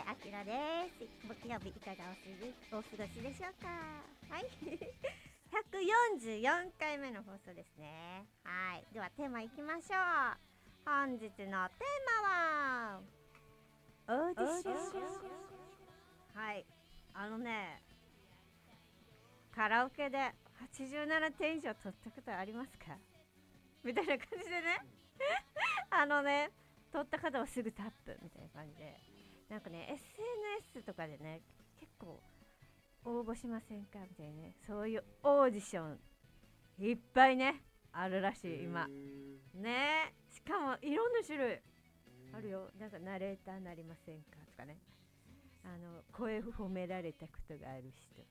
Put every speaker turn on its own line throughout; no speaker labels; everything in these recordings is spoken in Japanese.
あきらです。木曜日いかがお過ごしでしょうか。はい144回目の放送ですね。はい、ではテーマいきましょう。本日のテーマはオーディション。はい、カラオケで87点以上取ったことありますかみたいな感じでね取った方はすぐタップみたいな感じで、なんかね SNS とかでね結構応募しませんかみたいなね、そういうオーディションいっぱいねあるらしい今ね。しかもいろんな種類あるよ。なんかナレーターなりませんかとかね、声褒められたことがある人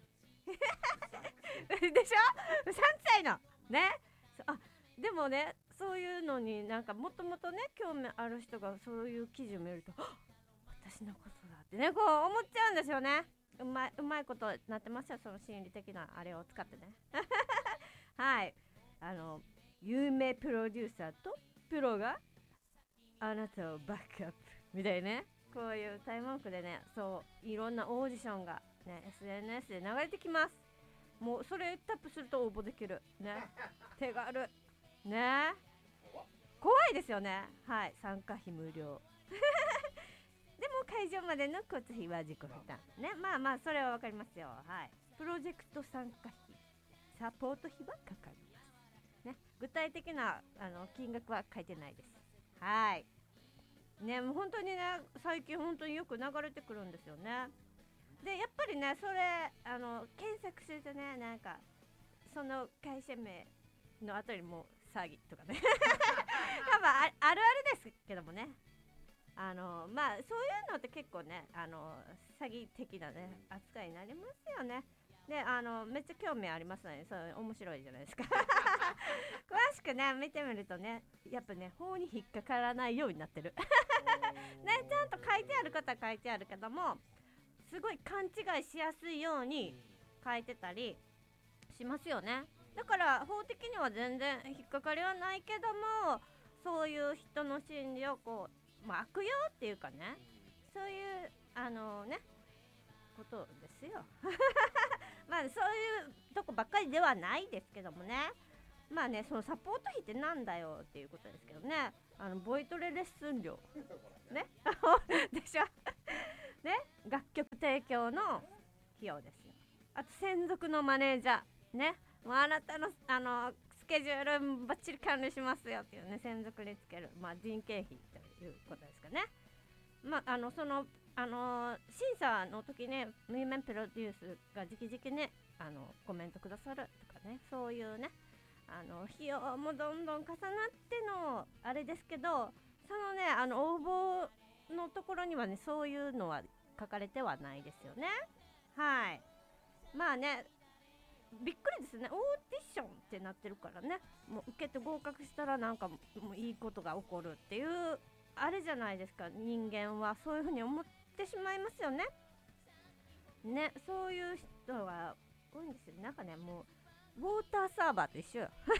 でしょ、3歳のね。でもね、そういうのになんかもともとね興味ある人がそういう記事を見ると私のことだってねこう思っちゃうんですよね。うまいことなってますよ、その心理的なあれを使ってねはい、有名プロデューサーとプロがあなたをバックアップみたいなね、こういうタイムワークでね、そういろんなオーディションがね SNS で流れてきます。もうそれタップすると応募できるね手軽ね。怖いですよね。はい、参加費無料でも会場までの交通費は自己負担ね。まあまあそれはわかりますよ。はい、プロジェクト参加費サポート費はかかりますね。具体的な金額は書いてないです。はいね、もう本当にね最近本当によく流れてくるんですよね。でやっぱりねそれ検索するとね、なんかその会社名の後にも詐欺とかね多分あるあるですけどもね、まあそういうのって結構ね詐欺的なね扱いになりますよね。でめっちゃ興味ありますね。そう面白いじゃないですか詳しくね見てみるとね、やっぱね法に引っかからないようになってるね、ちゃんと書いてあることは書いてあるけども、すごい勘違いしやすいように書いてたりしますよね。だから法的には全然引っかかりはないけども、そういう人の心理をこう、悪用っていうかね、そういうねことですよまあそういうとこばっかりではないですけどもね。まあね、そのサポート費ってなんだよっていうことですけどね、ボイトレレッスン料ねでしょね、楽曲提供の費用ですよ。あと専属のマネージャーね、もうあなたのスケジュールバッチリ管理しますよっていうね、専属につける、人件費ということですかね。その審査の時ね、有名プロデュースが直々ねコメントくださるとかね、そういうね費用もどんどん重なってのあれですけど、そのね応募のところにはねそういうのは書かれてはないですよね。はい、まあね、びっくりですね。オーディションってなってるからね、もう受けて合格したらなんかもういいことが起こるっていうあれじゃないですか。人間はそういうふうに思ってしまいますよね。ね、そういう人が多いんですよ。なんかね、もうウォーターサーバーと一緒よウォーター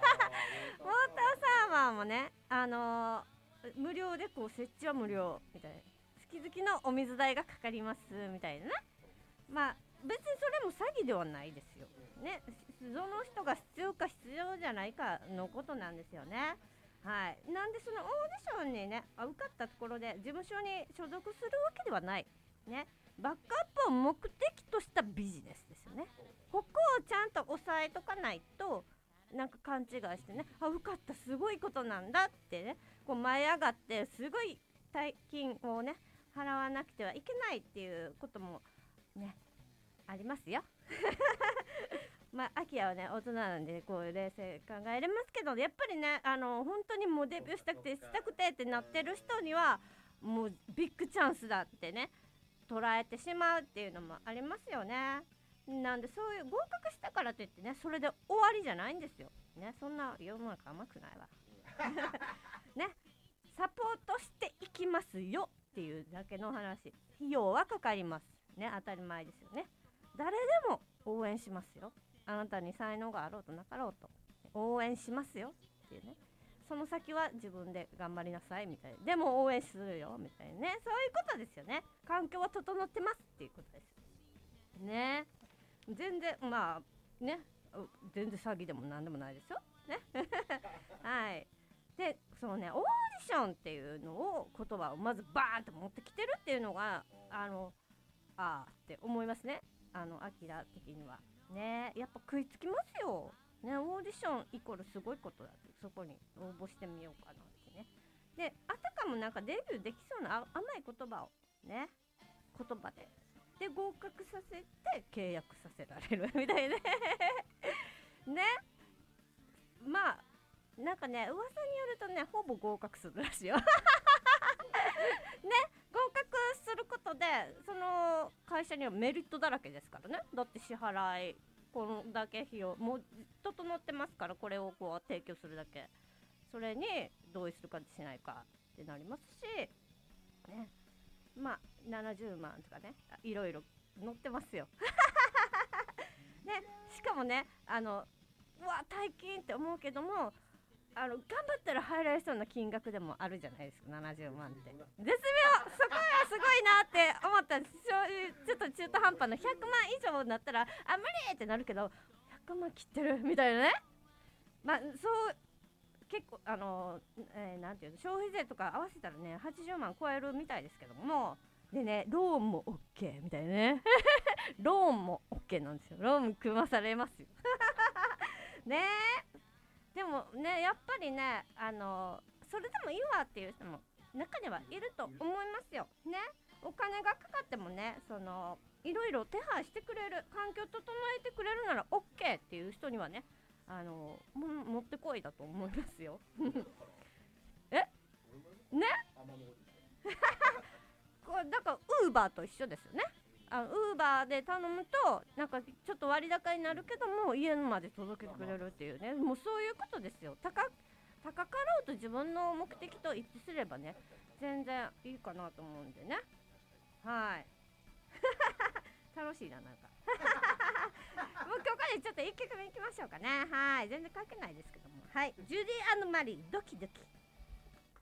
サーバーもね、無料でこう設置は無料みたいな、月々のお水代がかかりますみたいなね。別にそれも詐欺ではないですよね。その人が必要か必要じゃないかのことなんですよね。はい、なんでそのオーディションにね受かったところで事務所に所属するわけではないね。バックアップを目的としたビジネスですよね。ここをちゃんと押さえとかないと、なんか勘違いしてね、受かったすごいことなんだってね、こう舞い上がってすごい大金をね払わなくてはいけないっていうこともねありますよアキヤはね大人なんでこう冷静考えれますけど、やっぱりね本当にもうデビューしたくてってなってる人にはもうビッグチャンスだってね捉えてしまうっていうのもありますよね。なんでそういう合格したからといってねそれで終わりじゃないんですよね。そんな世の中甘くないわね、サポートしていきますよっていうだけの話。費用はかかりますね、当たり前ですよね。誰でも応援しますよ。あなたに才能があろうとなかろうと応援しますよっていうね、 その先は自分で頑張りなさいみたいな、でも応援するよみたいなね、そういうことですよね。環境は整ってますっていうことですね。全然まあね、全然詐欺でもなんでもないですよねはいで、そのね、オーディションっていうのを言葉をまずバーンと持ってきてるっていうのがって思いますね。アキラ的にはね、やっぱ食いつきますよね。オーディションイコールすごいことだって、そこに応募してみようかなってね。で、あたかもなんかデビューできそうな甘い言葉をね、言葉で合格させて契約させられるみたいねね、まあなんかね、噂によるとね、ほぼ合格するらしいよね、合格することでその会社にはメリットだらけですからね。だって支払いこのだけ費用もう整ってますから、これをこう提供するだけ、それに同意するかしないかってなりますしね。まあ70万とかね、いろいろ載ってますよね。しかもね、うわ大金って思うけども、頑張ったら入られそうな金額でもあるじゃないですか、70万って絶妙。そこはすごいなって思ったんです。ちょっと中途半端な100万以上になったら無理ってなるけど、100万切ってるみたいなね。まあそう結構なんていうの、消費税とか合わせたらね80万超えるみたいですけども、でね、ローンも OK みたいなねローンも OK なんですよ。ローン組まされますよねえ。でもね、やっぱりね、それでもいいわっていう人も中にはいると思いますよね。お金がかかってもね、いろいろ手配してくれる、環境整えてくれるなら OK っていう人にはね、持ってこいだと思いますよえねこれだからウーバーと一緒ですよね。ウーバーで頼むとなんかちょっと割高になるけども家まで届けてくれるっていうね、もうそういうことですよ。高かろうと自分の目的と一致すればね、全然いいかなと思うんでね。はい楽しいな、なんかもうここでちょっと1曲目いきましょうかね。はい、全然関係ないですけども、はい、ジュディ&マリードキドキ。